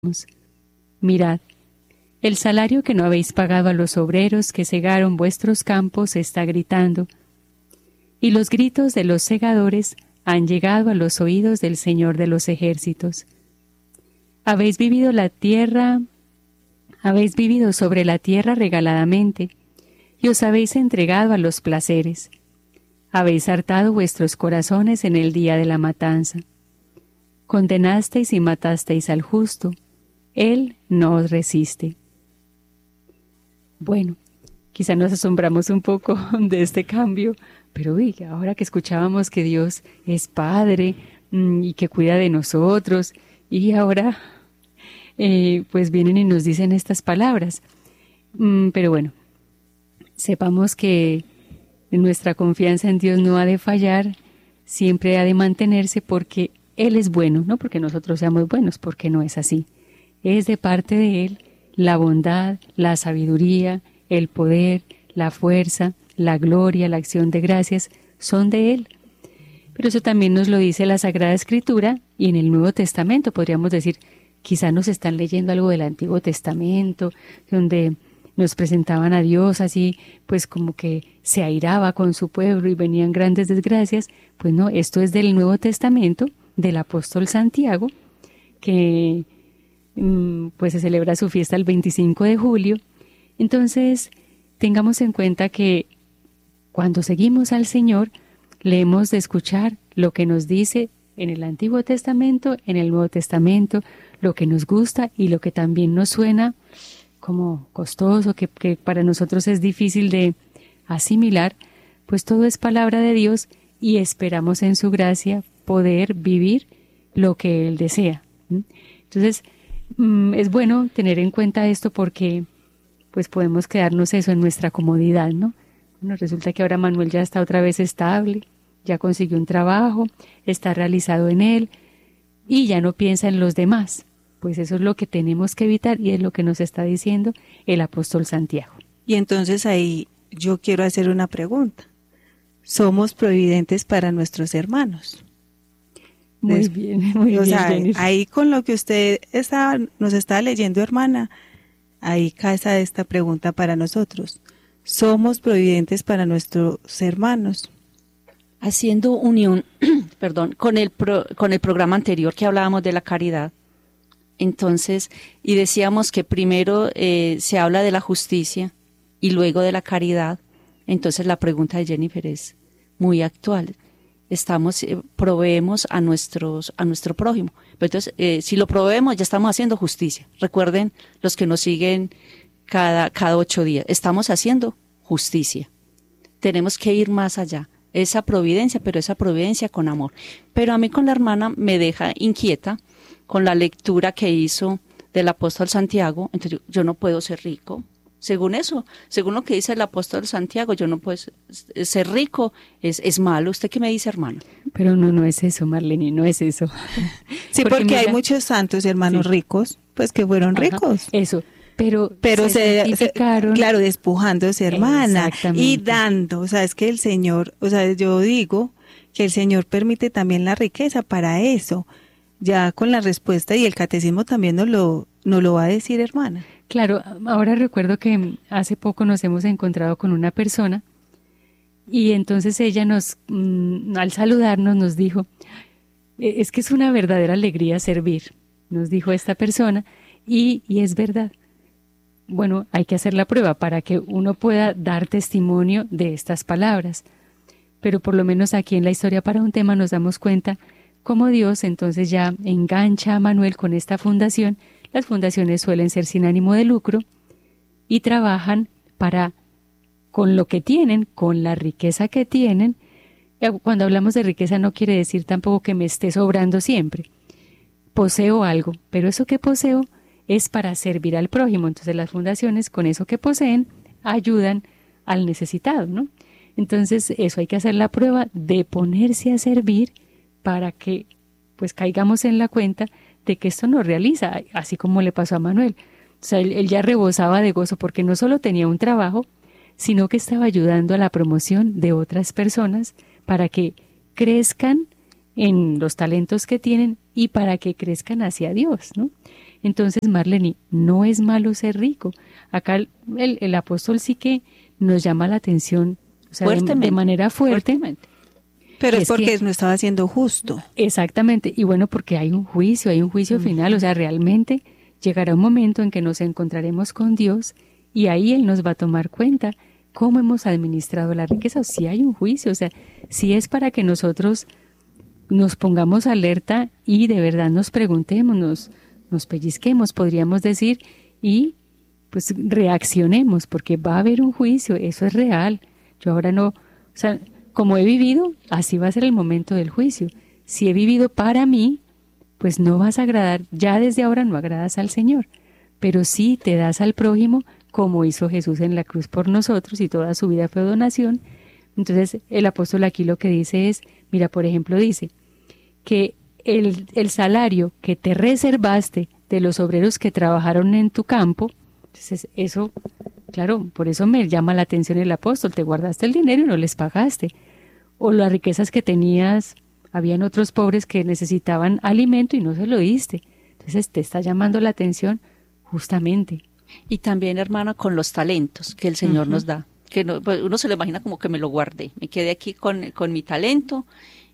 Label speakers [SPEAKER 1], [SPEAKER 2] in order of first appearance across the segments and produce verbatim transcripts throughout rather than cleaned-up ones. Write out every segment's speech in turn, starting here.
[SPEAKER 1] Mirad, el salario que no habéis pagado a los obreros que segaron vuestros campos está gritando, y los gritos de los segadores han llegado a los oídos del Señor de los ejércitos. Habéis vivido la tierra, habéis vivido sobre la tierra regaladamente, y os habéis entregado a los placeres. Habéis hartado vuestros corazones en el día de la matanza. Condenasteis y matasteis al justo. Él no os resiste. Bueno, quizá nos asombramos un poco de este cambio, pero uy, ahora que escuchábamos que Dios es Padre mmm, y que cuida de nosotros, y ahora eh, pues vienen y nos dicen estas palabras. Mm, pero bueno, sepamos que nuestra confianza en Dios no ha de fallar, siempre ha de mantenerse porque Él es bueno, no porque nosotros seamos buenos, porque no es así. Es de parte de Él la bondad, la sabiduría, el poder, la fuerza, la gloria, la acción de gracias, son de Él. Pero eso también nos lo dice la Sagrada Escritura y en el Nuevo Testamento, podríamos decir, quizá nos están leyendo algo del Antiguo Testamento, donde nos presentaban a Dios así, pues como que se airaba con su pueblo y venían grandes desgracias. Pues no, esto es del Nuevo Testamento, del apóstol Santiago, que pues se celebra su fiesta el veinticinco de julio. Entonces, tengamos en cuenta que cuando seguimos al Señor, le hemos de escuchar lo que nos dice en el Antiguo Testamento, en el Nuevo Testamento, lo que nos gusta y lo que también nos suena como costoso, que, que para nosotros es difícil de asimilar, pues todo es palabra de Dios y esperamos en su gracia poder vivir lo que Él desea. Entonces, es bueno tener en cuenta esto porque pues podemos quedarnos eso en nuestra comodidad, ¿no? Bueno, resulta que ahora Manuel ya está otra vez estable, ya consiguió un trabajo, está realizado en él y ya no piensa en los demás. Pues eso es lo que tenemos que evitar y es lo que nos está diciendo el apóstol Santiago.
[SPEAKER 2] Y entonces ahí yo quiero hacer una pregunta. ¿Somos providentes para nuestros hermanos?
[SPEAKER 1] Muy Des, bien, muy
[SPEAKER 2] o
[SPEAKER 1] bien.
[SPEAKER 2] Sea, ahí con lo que usted estaba, nos estaba leyendo, hermana, ahí casa esta pregunta para nosotros. ¿Somos providentes para nuestros hermanos?
[SPEAKER 3] Haciendo unión, perdón, con el pro, con el programa anterior que hablábamos de la caridad, entonces, y decíamos que primero eh, se habla de la justicia y luego de la caridad, entonces la pregunta de Jennifer es muy actual. Estamos, eh, proveemos a nuestros, a nuestro prójimo. Pero entonces, eh, si lo proveemos, ya estamos haciendo justicia. Recuerden, los que nos siguen cada, cada ocho días, estamos haciendo justicia. Tenemos que ir más allá. Esa providencia, pero esa providencia con amor. Pero a mí con la hermana me deja inquieta con la lectura que hizo del apóstol Santiago. Entonces, yo, yo no puedo ser rico. Según eso, según lo que dice el apóstol Santiago, yo no puedo ser rico, es, es malo. ¿Usted qué me dice, hermana?
[SPEAKER 1] Pero no, no es eso, Marlene, no es eso.
[SPEAKER 2] Sí, porque, porque mira, hay muchos santos hermanos sí. ricos, pues que fueron Ajá, ricos.
[SPEAKER 1] Eso, pero,
[SPEAKER 2] pero se, se claro, despojándose, hermana, y dando. O sea, es que el Señor, o sea, yo digo que el Señor permite también la riqueza para eso. Ya con la respuesta y el catecismo también nos lo, nos lo va a decir, hermana.
[SPEAKER 1] Claro, ahora recuerdo que hace poco nos hemos encontrado con una persona y entonces ella nos, mmm, al saludarnos nos dijo, es que es una verdadera alegría servir, nos dijo esta persona y, y es verdad. Bueno, hay que hacer la prueba para que uno pueda dar testimonio de estas palabras, pero por lo menos aquí en la Historia para un Tema nos damos cuenta cómo Dios entonces ya engancha a Manuel con esta fundación. Las fundaciones suelen ser sin ánimo de lucro y trabajan para, con lo que tienen, con la riqueza que tienen. Cuando hablamos de riqueza no quiere decir tampoco que me esté sobrando siempre. Poseo algo, pero eso que poseo es para servir al prójimo. Entonces las fundaciones con eso que poseen ayudan al necesitado, ¿no? Entonces eso hay que hacer la prueba de ponerse a servir para que pues caigamos en la cuenta de que esto nos realiza, así como le pasó a Manuel. O sea, él, él ya rebosaba de gozo porque no solo tenía un trabajo, sino que estaba ayudando a la promoción de otras personas para que crezcan en los talentos que tienen y para que crezcan hacia Dios, ¿no? Entonces, Marlene, no es malo ser rico. Acá el, el, el apóstol sí que nos llama la atención, o sea, de, de manera fuerte.
[SPEAKER 2] Fuertemente. Pero es, es porque que, no estaba siendo justo.
[SPEAKER 1] Exactamente, y bueno, porque hay un juicio, hay un juicio uh-huh. final, o sea, realmente llegará un momento en que nos encontraremos con Dios y ahí Él nos va a tomar cuenta cómo hemos administrado la riqueza. O si hay un juicio, o sea, si es para que nosotros nos pongamos alerta y de verdad nos preguntemos, nos, nos pellizquemos, podríamos decir, y pues reaccionemos, porque va a haber un juicio, eso es real. Yo ahora no, o sea, como he vivido, así va a ser el momento del juicio. Si he vivido para mí, pues no vas a agradar, ya desde ahora no agradas al Señor, pero sí te das al prójimo como hizo Jesús en la cruz por nosotros y toda su vida fue donación. Entonces el apóstol aquí lo que dice es, mira, por ejemplo, dice que el, el salario que te reservaste de los obreros que trabajaron en tu campo, entonces eso... Claro, por eso me llama la atención el apóstol, te guardaste el dinero y no les pagaste. O las riquezas que tenías, habían otros pobres que necesitaban alimento y no se lo diste. Entonces te está llamando la atención justamente.
[SPEAKER 3] Y también, hermana, con los talentos que el Señor uh-huh. nos da. Que no, pues uno se lo imagina como que me lo guardé, me quedé aquí con, con mi talento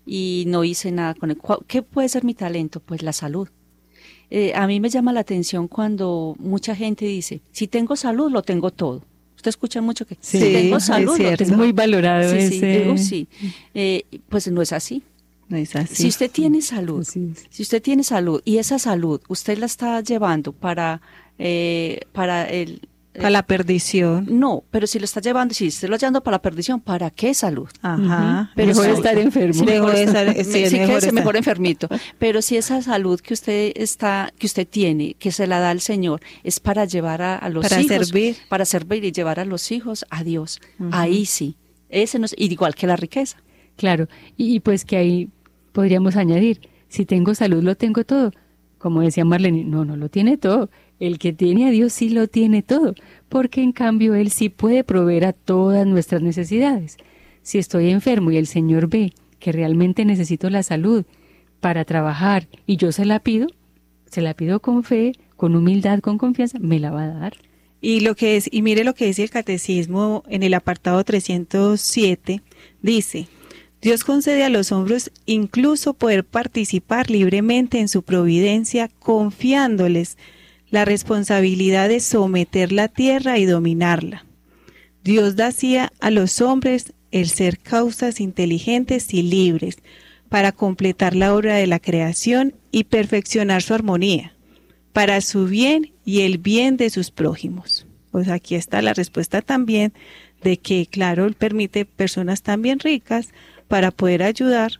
[SPEAKER 3] y no hice nada con él. ¿Qué puede ser mi talento? Pues la salud. Eh, a mí me llama la atención cuando mucha gente dice, si tengo salud, lo tengo todo. Usted escucha mucho que
[SPEAKER 1] sí,
[SPEAKER 3] si tengo salud,
[SPEAKER 1] es,
[SPEAKER 3] lo tengo.
[SPEAKER 1] Es muy valorado
[SPEAKER 3] sí,
[SPEAKER 1] ese.
[SPEAKER 3] Sí, sí. Eh, pues no es así.
[SPEAKER 2] No es así.
[SPEAKER 3] Si usted tiene salud, sí. si usted tiene salud y esa salud usted la está llevando para, eh, para el...
[SPEAKER 2] Para la perdición.
[SPEAKER 3] No, pero si lo está llevando, si usted lo está llevando para la perdición, ¿para qué salud?
[SPEAKER 2] Ajá.
[SPEAKER 1] Uh-huh. Pero mejor sí, estar enfermo.
[SPEAKER 3] Sí, mejor, estar,
[SPEAKER 2] sí,
[SPEAKER 3] sí,
[SPEAKER 2] es
[SPEAKER 3] sí
[SPEAKER 2] mejor,
[SPEAKER 3] que
[SPEAKER 2] estar.
[SPEAKER 3] mejor enfermito. Pero si esa salud que usted está, que usted tiene, que se la da el Señor, es para llevar a, a los
[SPEAKER 2] para
[SPEAKER 3] hijos,
[SPEAKER 2] servir.
[SPEAKER 3] para servir y llevar a los hijos a Dios. Uh-huh. Ahí sí. Ese no es, igual que la riqueza.
[SPEAKER 1] Claro. Y, y pues que ahí podríamos añadir, si tengo salud, lo tengo todo. Como decía Marlene, no, no lo tiene todo. El que tiene a Dios sí lo tiene todo, porque en cambio Él sí puede proveer a todas nuestras necesidades. Si estoy enfermo y el Señor ve que realmente necesito la salud para trabajar y yo se la pido, se la pido con fe, con humildad, con confianza, me la va a dar.
[SPEAKER 2] Y lo que es, y mire lo que dice el Catecismo en el apartado trescientos siete, dice: Dios concede a los hombres incluso poder participar libremente en su providencia, confiándoles la responsabilidad de someter la tierra y dominarla. Dios da así a los hombres el ser causas inteligentes y libres para completar la obra de la creación y perfeccionar su armonía, para su bien y el bien de sus prójimos. Pues aquí está la respuesta también de que, claro, Él permite personas también ricas para poder ayudar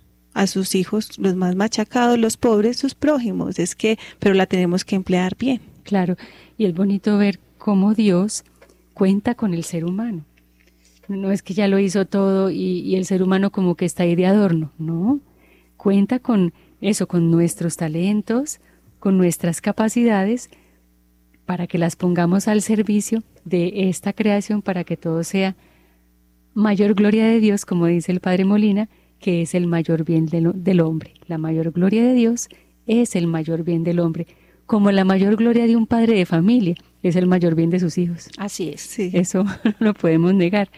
[SPEAKER 2] a sus hijos, los más machacados, los pobres, sus prójimos. Es que, pero la tenemos que emplear bien.
[SPEAKER 1] Claro, y es bonito ver cómo Dios cuenta con el ser humano. No es que ya lo hizo todo y, y el ser humano como que está ahí de adorno, no. Cuenta con eso, con nuestros talentos, con nuestras capacidades, para que las pongamos al servicio de esta creación, para que todo sea mayor gloria de Dios, como dice el Padre Molina, que es el mayor bien del, del hombre. La mayor gloria de Dios es el mayor bien del hombre, como la mayor gloria de un padre de familia es el mayor bien de sus hijos.
[SPEAKER 3] Así es.
[SPEAKER 1] Sí. Eso no lo podemos negar.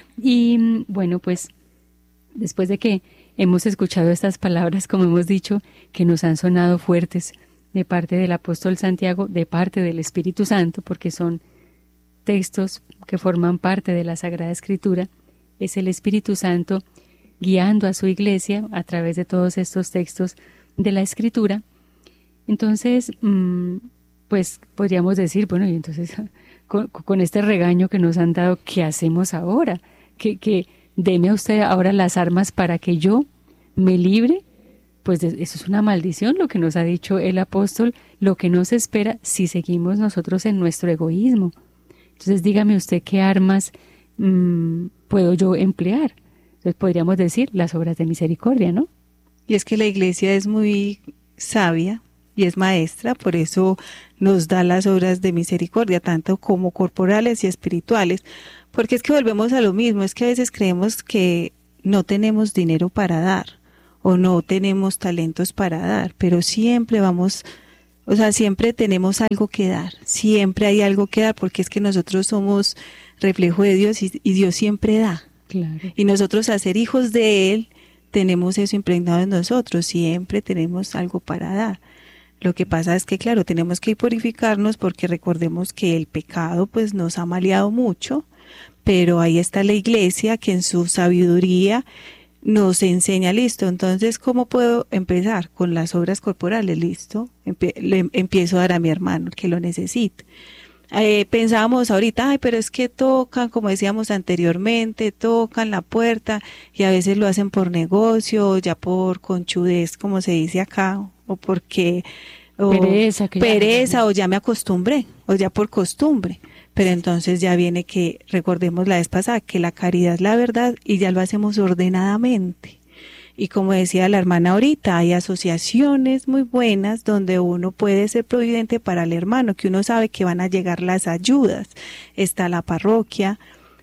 [SPEAKER 1] Y bueno, pues después de que hemos escuchado estas palabras, como hemos dicho, que nos han sonado fuertes de parte del apóstol Santiago, de parte del Espíritu Santo, porque son textos que forman parte de la Sagrada Escritura, es el Espíritu Santo guiando a su iglesia a través de todos estos textos de la Escritura. Entonces, pues podríamos decir, bueno, y entonces con, con este regaño que nos han dado, ¿qué hacemos ahora? Que, que deme a usted ahora las armas para que yo me libre. Pues eso es una maldición, lo que nos ha dicho el apóstol, lo que nos espera si seguimos nosotros en nuestro egoísmo. Entonces dígame usted qué armas mmm, puedo yo emplear. Entonces podríamos decir las obras de misericordia, ¿no?
[SPEAKER 2] Y es que la iglesia es muy sabia y es maestra, por eso nos da las obras de misericordia, tanto como corporales y espirituales, porque es que volvemos a lo mismo, es que a veces creemos que no tenemos dinero para dar o no tenemos talentos para dar, pero siempre vamos, O sea, siempre tenemos algo que dar, siempre hay algo que dar, porque es que nosotros somos reflejo de Dios y, y Dios siempre da.
[SPEAKER 1] Claro.
[SPEAKER 2] Y nosotros, a ser hijos de Él, tenemos eso impregnado en nosotros, siempre tenemos algo para dar. Lo que pasa es que, claro, tenemos que purificarnos, porque recordemos que el pecado pues nos ha maleado mucho, pero ahí está la iglesia que en su sabiduría nos enseña, listo, entonces, ¿cómo puedo empezar? Con las obras corporales, listo, Empe- le empiezo a dar a mi hermano que lo necesita. Eh, pensábamos ahorita, ay, pero es que tocan, como decíamos anteriormente, tocan la puerta y a veces lo hacen por negocio, ya por conchudez, como se dice acá, o porque o
[SPEAKER 1] pereza, que
[SPEAKER 2] pereza ya o ya me acostumbré, o ya por costumbre. Pero entonces ya viene que, recordemos la vez pasada, que la caridad es la verdad y ya lo hacemos ordenadamente. Y como decía la hermana ahorita, hay asociaciones muy buenas donde uno puede ser providente para el hermano, que uno sabe que van a llegar las ayudas. Está la parroquia,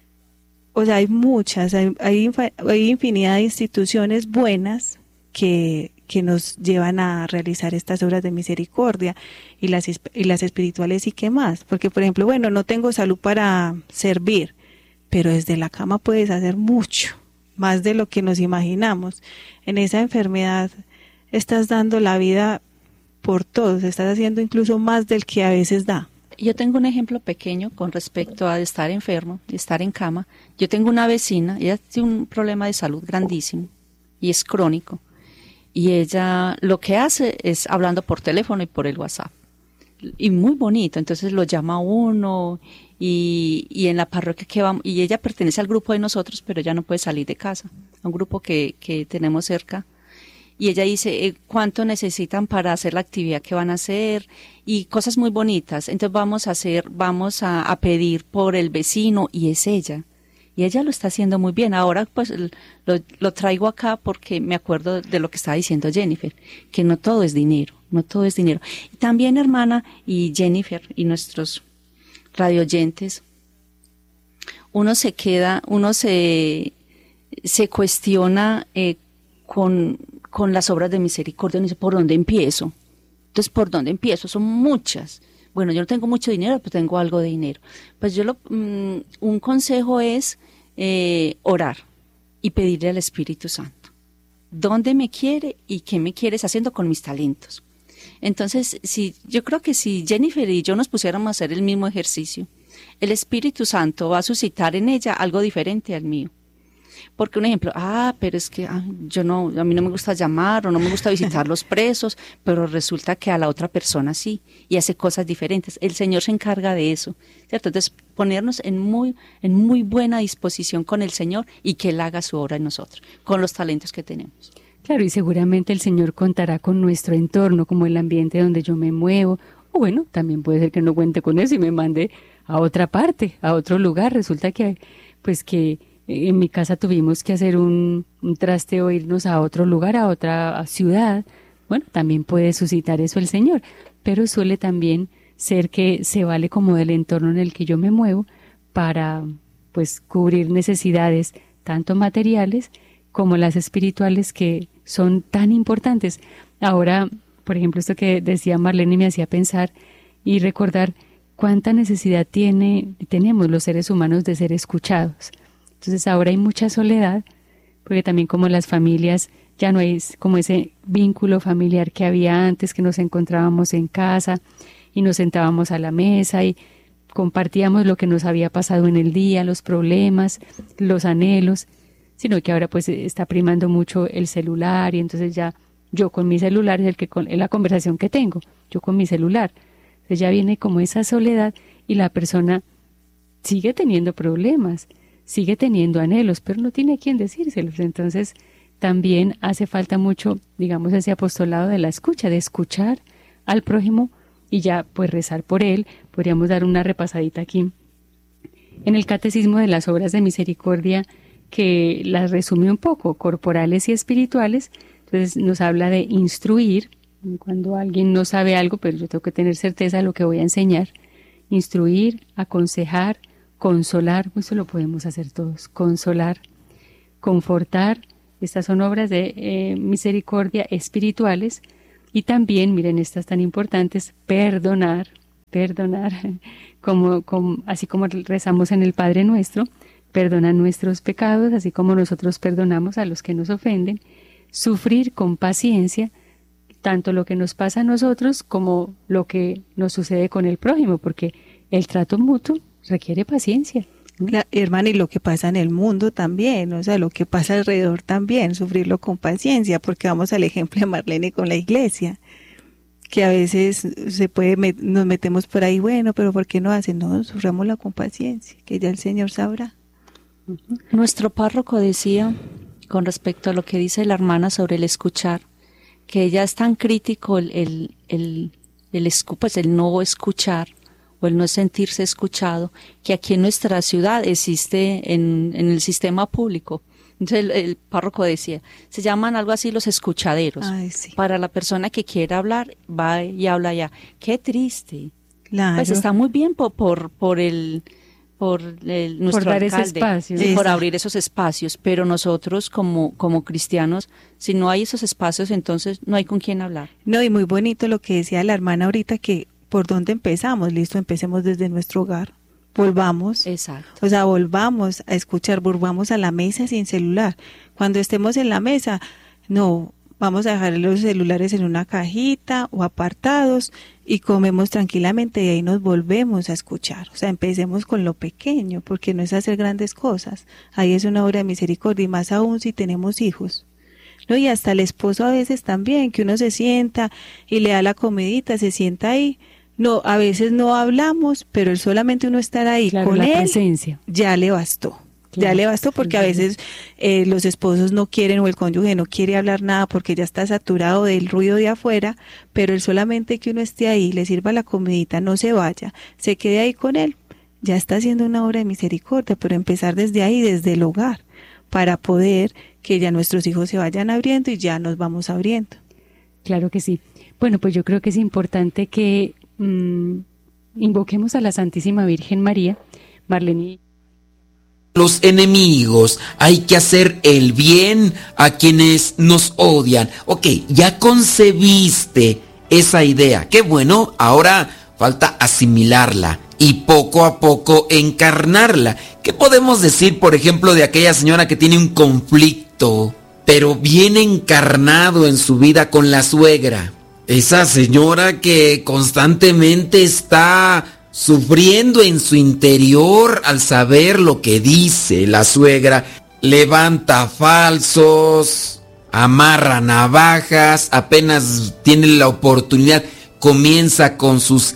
[SPEAKER 2] o sea, hay muchas, hay, hay, hay infinidad de instituciones buenas que, que nos llevan a realizar estas obras de misericordia, y las, y las espirituales y qué más. Porque, por ejemplo, bueno, no tengo salud para servir, pero desde la cama puedes hacer mucho, más de lo que nos imaginamos. En esa enfermedad estás dando la vida por todos, estás haciendo incluso más del que a veces da.
[SPEAKER 3] Yo tengo un ejemplo pequeño con respecto a estar enfermo, de estar en cama. Yo tengo una vecina, ella tiene un problema de salud grandísimo y es crónico. Y ella lo que hace es hablando por teléfono y por el WhatsApp. Y muy bonito, entonces lo llama a uno y, y en la parroquia que vamos, y ella pertenece al grupo de nosotros, pero ella no puede salir de casa, a un grupo que, que tenemos cerca. Y ella dice, eh, ¿cuánto necesitan para hacer la actividad que van a hacer? Y cosas muy bonitas. Entonces vamos a hacer, vamos a, a pedir por el vecino, y es ella. Y ella lo está haciendo muy bien. Ahora pues lo, lo traigo acá porque me acuerdo de lo que estaba diciendo Jennifer, que no todo es dinero, no todo es dinero. Y también, hermana, y Jennifer, y nuestros radioyentes, uno se queda, uno se, se cuestiona eh, con, con las obras de misericordia, uno dice, ¿por dónde empiezo? Entonces, ¿por dónde empiezo? Son muchas. Bueno, yo no tengo mucho dinero, pero tengo algo de dinero. Pues yo lo, um, un consejo es eh, orar y pedirle al Espíritu Santo dónde me quiere y qué me quieres haciendo con mis talentos. Entonces, si, yo creo que si Jennifer y yo nos pusiéramos a hacer el mismo ejercicio, el Espíritu Santo va a suscitar en ella algo diferente al mío. Porque un ejemplo, ah, pero es que ah, yo no, a mí no me gusta llamar o no me gusta visitar los presos, pero resulta que a la otra persona sí, y hace cosas diferentes. El Señor se encarga de eso, ¿cierto? Entonces, ponernos en muy, en muy buena disposición con el Señor y que Él haga su obra en nosotros, con los talentos que tenemos.
[SPEAKER 1] Claro, y seguramente el Señor contará con nuestro entorno, como el ambiente donde yo me muevo. O bueno, también puede ser que no cuente con eso y me mande a otra parte, a otro lugar. Resulta que, pues que en mi casa tuvimos que hacer un, un trasteo, irnos a otro lugar, a otra ciudad. Bueno, también puede suscitar eso el Señor, pero suele también ser que se vale como del entorno en el que yo me muevo para, pues, cubrir necesidades tanto materiales como las espirituales, que son tan importantes. Ahora, por ejemplo, esto que decía Marlene me hacía pensar y recordar cuánta necesidad tiene, tenemos los seres humanos de ser escuchados. Entonces ahora hay mucha soledad, porque también como las familias, ya no hay como ese vínculo familiar que había antes, que nos encontrábamos en casa y nos sentábamos a la mesa y compartíamos lo que nos había pasado en el día, los problemas, los anhelos, sino que ahora pues está primando mucho el celular, y entonces ya yo con mi celular es el que con, es la conversación que tengo, yo con mi celular. Entonces ya viene como esa soledad y la persona sigue teniendo problemas, sigue teniendo anhelos, pero no tiene a quién decírselos. Entonces también hace falta mucho, digamos, ese apostolado de la escucha, de escuchar al prójimo y ya pues rezar por él. Podríamos dar una repasadita aquí en el Catecismo de las Obras de Misericordia, que las resume un poco, corporales y espirituales. Entonces nos habla de instruir, cuando alguien no sabe algo, pero yo tengo que tener certeza de lo que voy a enseñar. Instruir, aconsejar, consolar, eso lo podemos hacer todos, consolar, confortar. Estas son obras de eh, misericordia espirituales. Y también, miren, estas tan importantes, perdonar, perdonar, como, como, así como rezamos en el Padre Nuestro, perdona nuestros pecados, así como nosotros perdonamos a los que nos ofenden, sufrir con paciencia, tanto lo que nos pasa a nosotros como lo que nos sucede con el prójimo, porque el trato mutuo requiere paciencia.
[SPEAKER 2] La, hermana, y lo que pasa en el mundo también, o sea, lo que pasa alrededor también, sufrirlo con paciencia, porque vamos al ejemplo de Marlene con la iglesia, que a veces se puede, met, nos metemos por ahí, bueno, pero ¿por qué no hacen? No, sufrámosla con paciencia, que ya el Señor sabrá.
[SPEAKER 3] Nuestro párroco decía, con respecto a lo que dice la hermana sobre el escuchar, que ella es tan crítico el, el, el, el, pues el no escuchar, o el no sentirse escuchado, que aquí en nuestra ciudad existe en, en el sistema público. Entonces el, el párroco decía, se llaman algo así los escuchaderos.
[SPEAKER 2] Ay, sí.
[SPEAKER 3] Para la persona que quiera hablar, va y habla allá. Qué triste.
[SPEAKER 2] Claro.
[SPEAKER 3] Pues está muy bien por, por, por el... por el, nuestro
[SPEAKER 1] por dar
[SPEAKER 3] alcalde,
[SPEAKER 1] ese espacio,
[SPEAKER 3] sí, por abrir esos espacios, pero nosotros como, como cristianos, si no hay esos espacios, entonces no hay con quién hablar.
[SPEAKER 2] No, y muy bonito lo que decía la hermana ahorita, que por dónde empezamos, listo, empecemos desde nuestro hogar, volvamos,
[SPEAKER 3] exacto,
[SPEAKER 2] o sea, volvamos a escuchar, volvamos a la mesa sin celular. Cuando estemos en la mesa, no, vamos a dejar los celulares en una cajita o apartados y comemos tranquilamente y ahí nos volvemos a escuchar. O sea, empecemos con lo pequeño, porque no es hacer grandes cosas. Ahí es una obra de misericordia, y más aún si tenemos hijos. ¿No? Y hasta el esposo a veces también, que uno se sienta y le da la comidita, se sienta ahí. No, a veces no hablamos, pero el solamente uno estar ahí
[SPEAKER 1] claro,
[SPEAKER 2] con
[SPEAKER 1] la
[SPEAKER 2] él,
[SPEAKER 1] presencia.
[SPEAKER 2] Ya le bastó.
[SPEAKER 1] Claro,
[SPEAKER 2] ya le bastó, porque a veces eh, los esposos no quieren, o el cónyuge no quiere hablar nada porque ya está saturado del ruido de afuera, pero el solamente que uno esté ahí, le sirva la comidita, no se vaya, se quede ahí con él, ya está haciendo una obra de misericordia, pero empezar desde ahí, desde el hogar, para poder que ya nuestros hijos se vayan abriendo y ya nos vamos abriendo.
[SPEAKER 1] Claro que sí. Bueno, pues yo creo que es importante que mmm, invoquemos a la Santísima Virgen María. Marlene.
[SPEAKER 4] Los enemigos, hay que hacer el bien a quienes nos odian. Ok, ya concebiste esa idea. Qué bueno, ahora falta asimilarla y poco a poco encarnarla. ¿Qué podemos decir, por ejemplo, de aquella señora que tiene un conflicto, pero bien encarnado en su vida con la suegra? Esa señora que constantemente está sufriendo en su interior al saber lo que dice la suegra, levanta falsos, amarra navajas, apenas tiene la oportunidad, comienza con sus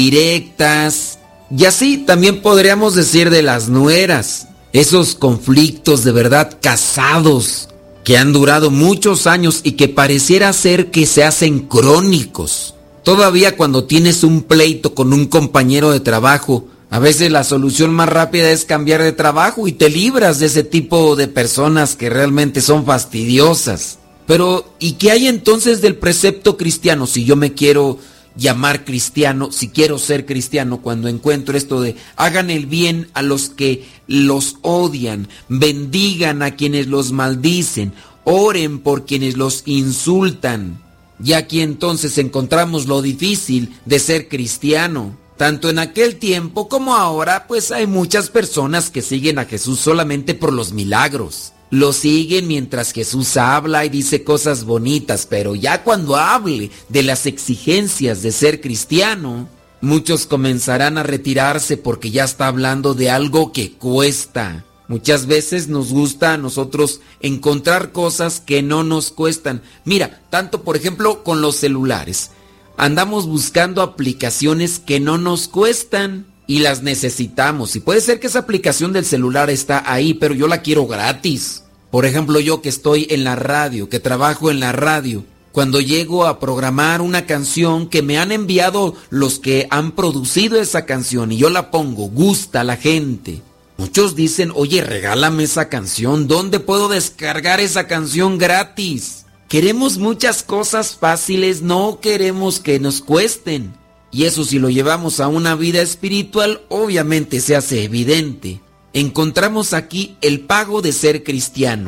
[SPEAKER 4] indirectas. Y así también podríamos decir de las nueras, esos conflictos de verdad casados que han durado muchos años y que pareciera ser que se hacen crónicos. Todavía cuando tienes un pleito con un compañero de trabajo, a veces la solución más rápida es cambiar de trabajo y te libras de ese tipo de personas que realmente son fastidiosas. Pero, ¿y qué hay entonces del precepto cristiano? Si yo me quiero llamar cristiano, si quiero ser cristiano, cuando encuentro esto de hagan el bien a los que los odian, bendigan a quienes los maldicen, oren por quienes los insultan. Y aquí entonces encontramos lo difícil de ser cristiano. Tanto en aquel tiempo como ahora, pues hay muchas personas que siguen a Jesús solamente por los milagros. Lo siguen mientras Jesús habla y dice cosas bonitas, pero ya cuando hable de las exigencias de ser cristiano, muchos comenzarán a retirarse porque ya está hablando de algo que cuesta. Muchas veces nos gusta a nosotros encontrar cosas que no nos cuestan. Mira, tanto por ejemplo con los celulares. Andamos buscando aplicaciones que no nos cuestan y las necesitamos. Y puede ser que esa aplicación del celular está ahí, pero yo la quiero gratis. Por ejemplo, yo que estoy en la radio, que trabajo en la radio, cuando llego a programar una canción que me han enviado los que han producido esa canción y yo la pongo, gusta a la gente. Muchos dicen, oye, regálame esa canción, ¿dónde puedo descargar esa canción gratis? Queremos muchas cosas fáciles, no queremos que nos cuesten. Y eso si lo llevamos a una vida espiritual, obviamente se hace evidente. Encontramos aquí el pago de ser cristiano.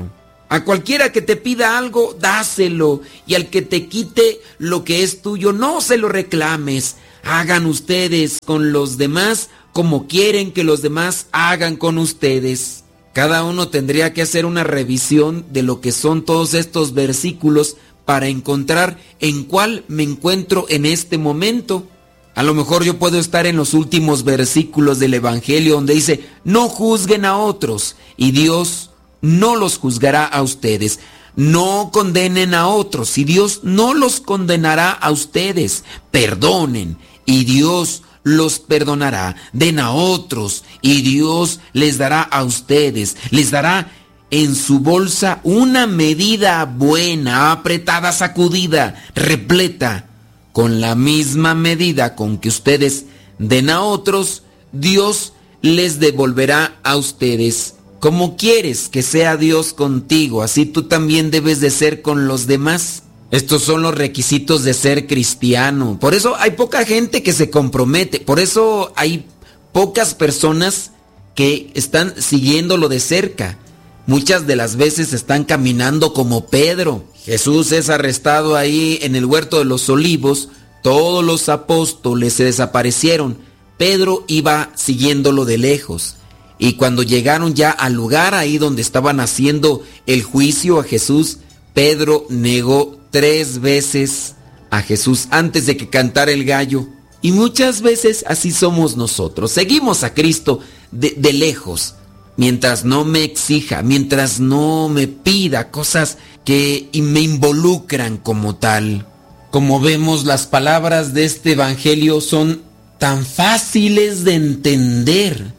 [SPEAKER 4] A cualquiera que te pida algo, dáselo. Y al que te quite lo que es tuyo, no se lo reclames. Hagan ustedes con los demás como quieren que los demás hagan con ustedes. Cada uno tendría que hacer una revisión de lo que son todos estos versículos para encontrar en cuál me encuentro en este momento. A lo mejor yo puedo estar en los últimos versículos del Evangelio donde dice, no juzguen a otros, y Dios no los juzgará a ustedes. No condenen a otros, y Dios no los condenará a ustedes. Perdonen, y Dios los perdonará. Den a otros, y Dios les dará a ustedes. Les dará en su bolsa una medida buena, apretada, sacudida, repleta. Con la misma medida con que ustedes den a otros, Dios les devolverá a ustedes. Como quieres que sea Dios contigo, así tú también debes de ser con los demás. Estos son los requisitos de ser cristiano. Por eso hay poca gente que se compromete. Por eso hay pocas personas que están siguiéndolo de cerca. Muchas de las veces están caminando como Pedro. Jesús es arrestado ahí en el huerto de los olivos. Todos los apóstoles se desaparecieron. Pedro iba siguiéndolo de lejos. Y cuando llegaron ya al lugar ahí donde estaban haciendo el juicio a Jesús, Pedro negó tres veces a Jesús antes de que cantara el gallo. Y muchas veces así somos nosotros. Seguimos a Cristo de, de lejos. Mientras no me exija, mientras no me pida cosas que me involucran como tal. Como vemos, las palabras de este evangelio son tan fáciles de entender,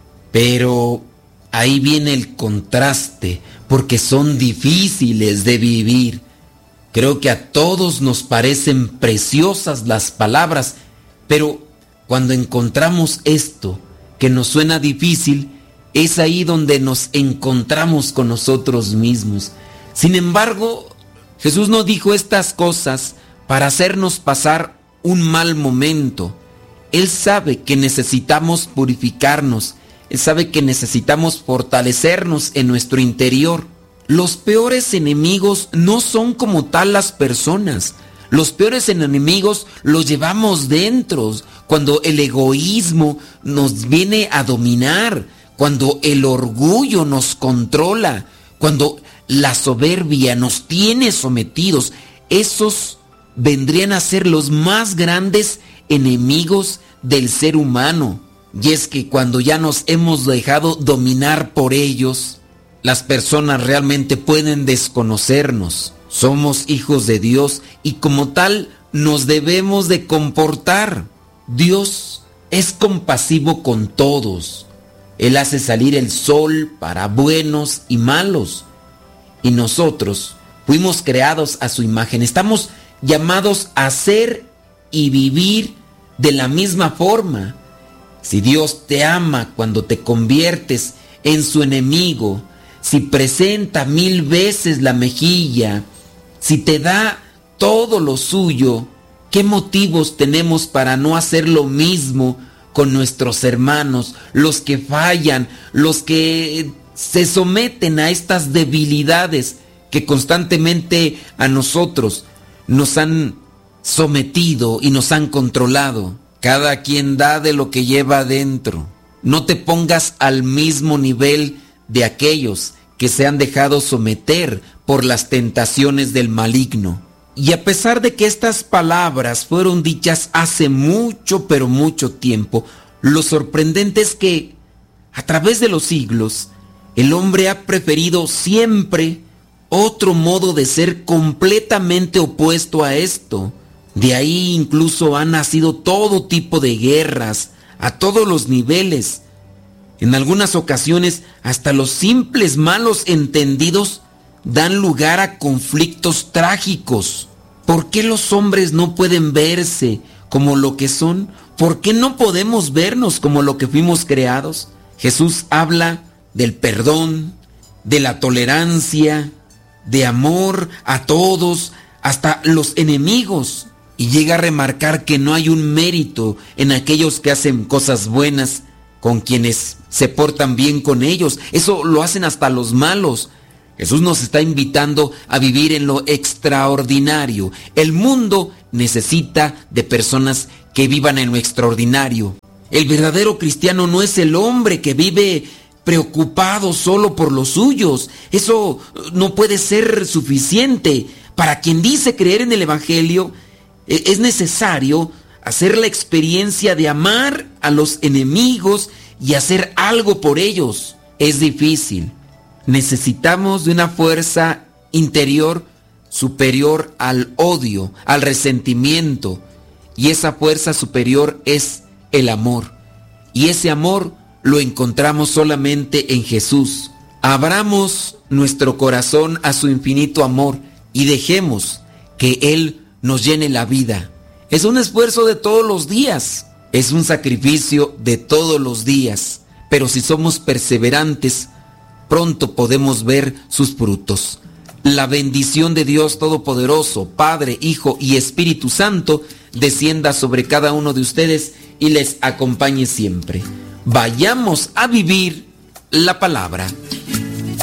[SPEAKER 4] pero ahí viene el contraste, porque son difíciles de vivir. Creo que a todos nos parecen preciosas las palabras, pero cuando encontramos esto que nos suena difícil, es ahí donde nos encontramos con nosotros mismos. Sin embargo, Jesús no dijo estas cosas para hacernos pasar un mal momento. Él sabe que necesitamos purificarnos. Él sabe que necesitamos fortalecernos en nuestro interior. Los peores enemigos no son como tal las personas. Los peores enemigos los llevamos dentro. Cuando el egoísmo nos viene a dominar, cuando el orgullo nos controla, cuando la soberbia nos tiene sometidos, esos vendrían a ser los más grandes enemigos del ser humano. Y es que cuando ya nos hemos dejado dominar por ellos, las personas realmente pueden desconocernos. Somos hijos de Dios y como tal nos debemos de comportar. Dios es compasivo con todos. Él hace salir el sol para buenos y malos. Y nosotros fuimos creados a su imagen. Estamos llamados a ser y vivir de la misma forma. Si Dios te ama cuando te conviertes en su enemigo, si presenta mil veces la mejilla, si te da todo lo suyo, ¿qué motivos tenemos para no hacer lo mismo con nuestros hermanos, los que fallan, los que se someten a estas debilidades que constantemente a nosotros nos han sometido y nos han controlado? Cada quien da de lo que lleva adentro. No te pongas al mismo nivel de aquellos que se han dejado someter por las tentaciones del maligno. Y a pesar de que estas palabras fueron dichas hace mucho, pero mucho tiempo, lo sorprendente es que a través de los siglos el hombre ha preferido siempre otro modo de ser completamente opuesto a esto. De ahí incluso han nacido todo tipo de guerras a todos los niveles. En algunas ocasiones hasta los simples malos entendidos dan lugar a conflictos trágicos. ¿Por qué los hombres no pueden verse como lo que son? ¿Por qué no podemos vernos como lo que fuimos creados? Jesús habla del perdón, de la tolerancia, de amor a todos, hasta los enemigos. Y llega a remarcar que no hay un mérito en aquellos que hacen cosas buenas con quienes se portan bien con ellos. Eso lo hacen hasta los malos. Jesús nos está invitando a vivir en lo extraordinario. El mundo necesita de personas que vivan en lo extraordinario. El verdadero cristiano no es el hombre que vive preocupado solo por los suyos. Eso no puede ser suficiente. Para quien dice creer en el Evangelio, es necesario hacer la experiencia de amar a los enemigos y hacer algo por ellos. Es difícil. Necesitamos de una fuerza interior superior al odio, al resentimiento. Y esa fuerza superior es el amor. Y ese amor lo encontramos solamente en Jesús. Abramos nuestro corazón a su infinito amor y dejemos que Él nos llene la vida. Es un esfuerzo de todos los días. Es un sacrificio de todos los días. Pero si somos perseverantes, pronto podemos ver sus frutos. La bendición de Dios Todopoderoso, Padre, Hijo y Espíritu Santo, descienda sobre cada uno de ustedes y les acompañe siempre. Vayamos a vivir la palabra.